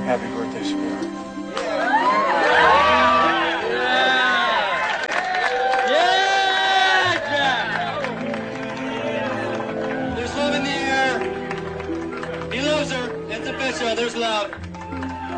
Happy birthday, sweetheart. There's love in the air. He loves her. It's official. There's love.